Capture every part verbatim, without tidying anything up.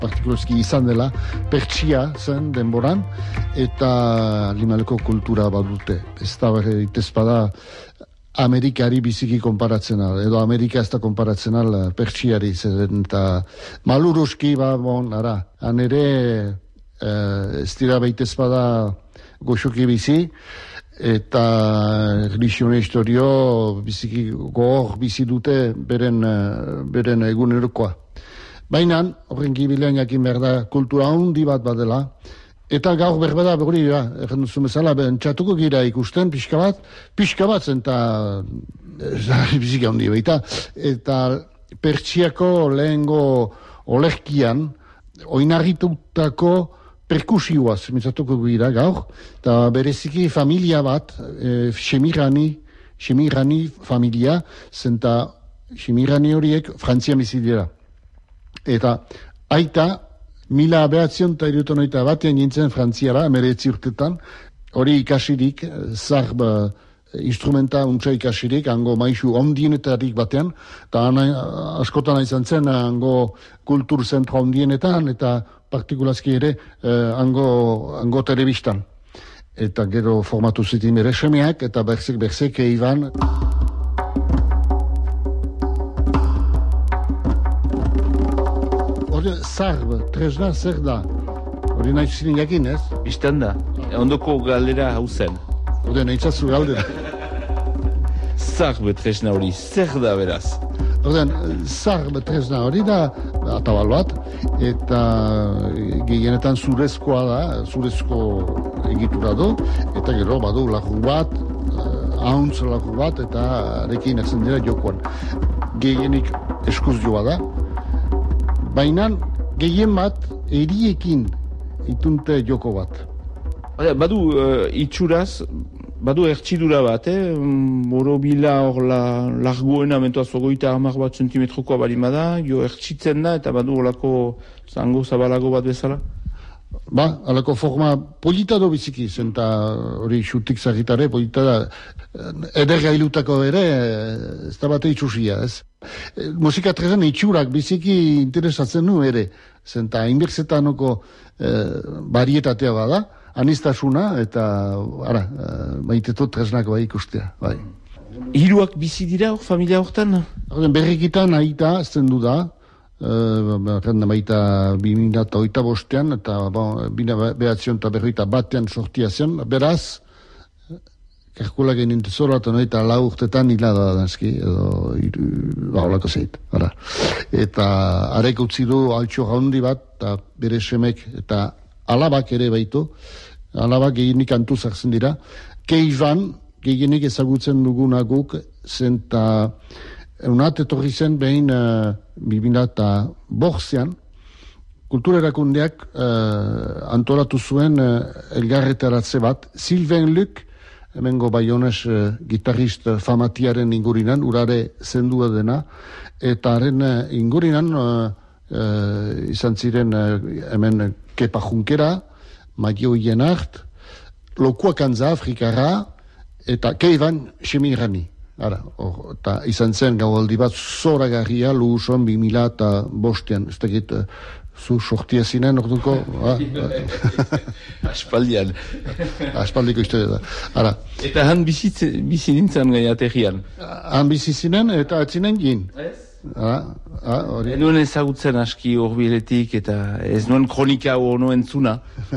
partikulazki izan dela, pertsia zen denboran, eta limaleko kultura badute. Ez da itezpada Amerikari biziki konparatzen al, edo Amerika ez da konparatzen al pertsiari, zeren eta maluruski, ba, bon, ara, han ere eh, ez dira baitezpada goxoki bizi, eta religione historio biziki gogor bizi dute beren, beren egunerokoa. Baina, horren gibilean jakin behar da, kultura handi bat badela, eta gaur berbeda berri, ja, erren duzu bezala, txatuko gira ikusten, pixka bat, pixka bat zen, eta biziki handi baita, eta pertsiako lehengo olerkian, oinarritutako perkusioaz, mitzatuko gira gaur, eta bereziki familia bat, e, Shemirani, Shemirani familia, zenta Shemirani horiek Frantzian bizi dira. Eta aita, mila behatzion eta irutonoita batean nintzen Frantziara, emeretzi urtetan, hori ikasirik, zarb instrumenta untsa ikasirik, hango maisu ondienetarik batean, eta askotan izan zen, hango kultur zentro ondienetan, eta partikulazki ere, eh, hango, hango telebistan. Eta gero formatu zitin bere semeak, eta berzek berzek eiban. Hori, zarb, tresna, zer da? Hori nahi ziren jakin, ez? Bistan da, ondoko galdera hau zen. Hori, nahi txatzu galdera. Zarb tresna hori, zer da beraz? Hori, zarb tresna hori da, atabal bat, eta gehienetan zurezkoa da, zurezko egitura du, eta gero badu lagu bat, hauntz lagu bat, eta arekin ezen dira jokoan. Gehienik eskuz joa da, baina gehien bat eriekin itunte joko bat. Badu uh, itxuraz, badu ertsidura bat, eh? Borobila hor la, largoena mentoaz ogoita hamar bat zentimetrokoa balimada, jo ertsitzen da eta badu horako zango zabalago bat bezala? Ba, alako forma polita do biziki, zenta hori xutik zagitare, polita da, eder gailutako ere, ez da bate itxusia, ez? Musika trezan itxurak biziki interesatzen nu ere, zenta hainbertzetanoko eh, barietatea bada, anistasuna, eta, ara, maitetu treznak bai ikustea, bai. Hiruak bizi dira hor, familia hortan? Berrikitan aita, zendu da, Renda baita bimila eta oita bostean, eta bina behatzion eta berroita batean sortia zen, beraz, kalkula genien tesoro, eta lau urtetan hilada da danski, edo, ba, holako zeit, ara. Eta arek utzi du altxo handi bat, eta bere semek, eta alabak ere baitu, alabak gehienik antu zartzen dira, keiban, gehienik ezagutzen dugunaguk, zen eta Eunat etorri zen behin uh, bibina eta borzean, kultura erakundeak uh, antolatu zuen uh, elgarretaratze bat, Sylvain Luc, hemengo Baiones uh, gitarrist uh, famatiaren ingurinan, urare zendua dena, eta haren uh, ingurinan uh, uh, izan ziren uh, hemen Kepa Junkera, Maio Ienart, Lokua Kanza Afrikara, eta Keivan Shemirani. Ara, or, eta izan zen gaualdi bat zoragarria luuson bi mila eta bostean, ez dakit, zu sortia zinen, orduko? Aspaldian. Aspaldiko historia da. Ara. Eta han bizi nintzen gaiategian? Han bizi zinen eta atzinen gin. Ez? Ez nuen ezagutzen aski horbiletik eta ez nuen kronika hor noen zuna.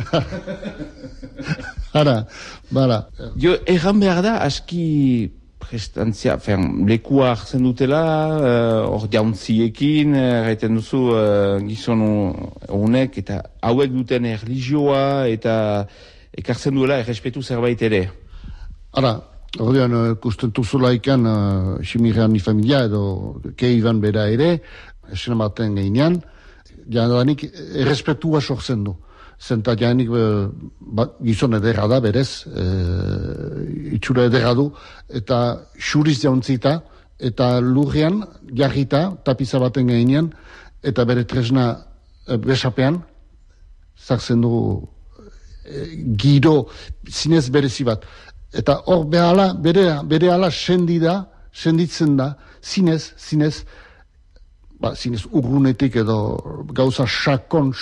Ara, bara. Jo, erran behar da aski prestantzia, fen, lekua hartzen dutela, hor uh, jauntziekin, erraiten duzu uh, gizon honek, eta hauek duten erlijioa, eta ekartzen duela errespetu zerbait ere. Ara, ordean, kusten tuzula ikan, uh, Shemirani familia, edo Keivan bera ere, esen baten geinean, jadanik errespetua sortzen du. Zenta jainik ba, gizon edera da, berez, e, itxura edera du, eta xuriz jauntzita, eta lurrean, jarrita, tapiza baten gainean, eta bere tresna e, besapean, zartzen du e, giro zinez berezi bat. Eta hor behala, bere, bere ala sendi da, senditzen da, zinez, zinez, ba, zinez urrunetik edo gauza sakon,